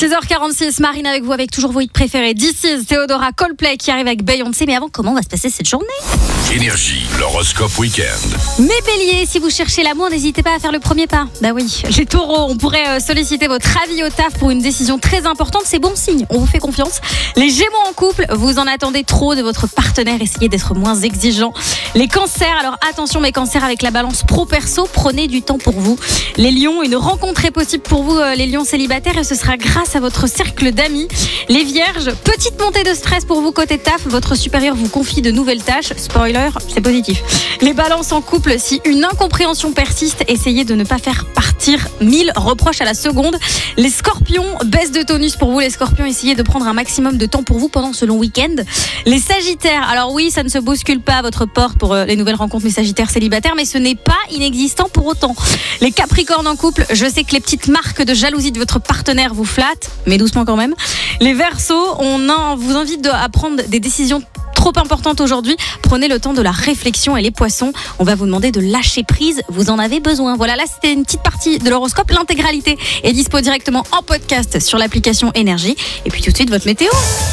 16h46, Marine avec vous, avec toujours vos hits préférés. This is Théodora, Coldplay qui arrive avec Beyoncé. Mais avant, comment va se passer cette journée? Énergie, l'horoscope week-end. Mes béliers, si vous cherchez l'amour, n'hésitez pas à faire le premier pas. Bah oui, les taureaux, on pourrait solliciter votre avis au taf pour une décision très importante. C'est bon signe, on vous fait confiance. Les gémeaux en couple, vous en attendez trop de votre partenaire. Essayez d'être moins exigeant. Les cancers, alors attention mes cancers avec la balance pro-perso, prenez du temps pour vous. Les lions, une rencontre est possible pour vous, les lions célibataires, et ce sera grâce à votre cercle d'amis. Les vierges, petite montée de stress pour vous côté taf, votre supérieur vous confie de nouvelles tâches. Spoiler, c'est positif. Les balances en couple, si une incompréhension persiste, essayez de ne pas faire partir 1000 reproches à la seconde. Les scorpions, baisse de tonus pour vous les scorpions, essayez de prendre un maximum de temps pour vous pendant ce long week-end. Les sagittaires, alors oui, ça ne se bouscule pas à votre porte pour les nouvelles rencontres, les sagittaires célibataires, mais ce n'est pas inexistant pour autant. Les capricornes en couple, je sais que les petites marques de jalousie de votre partenaire vous flattent, mais doucement quand même. Les verseaux, vous invite à prendre des décisions trop importantes aujourd'hui. Prenez le temps de la réflexion. Et les poissons, on va vous demander de lâcher prise. Vous en avez besoin. Voilà, là c'était une petite partie de l'horoscope. L'intégralité est dispo directement en podcast sur l'application Énergie. Et puis tout de suite, votre météo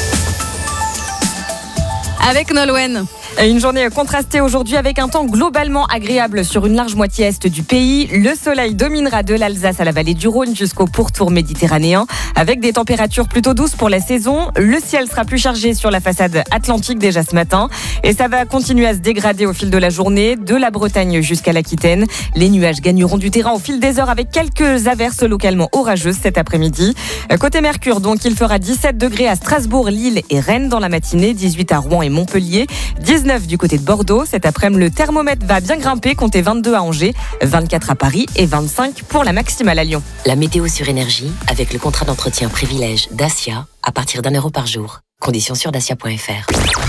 avec Nolwenn. Une journée contrastée aujourd'hui avec un temps globalement agréable sur une large moitié est du pays. Le soleil dominera de l'Alsace à la vallée du Rhône jusqu'au pourtour méditerranéen avec des températures plutôt douces pour la saison. Le ciel sera plus chargé sur la façade atlantique déjà ce matin et ça va continuer à se dégrader au fil de la journée, de la Bretagne jusqu'à l'Aquitaine. Les nuages gagneront du terrain au fil des heures avec quelques averses localement orageuses cet après-midi. Côté Mercure, donc, il fera 17 degrés à Strasbourg, Lille et Rennes dans la matinée, 18 à Rouen et Montpellier, 19 du côté de Bordeaux. Cet après-midi, le thermomètre va bien grimper, comptez 22 à Angers, 24 à Paris et 25 pour la maximale à Lyon. La météo sur Énergie avec le contrat d'entretien privilège Dacia à partir d'€1 par jour. Conditions sur dacia.fr.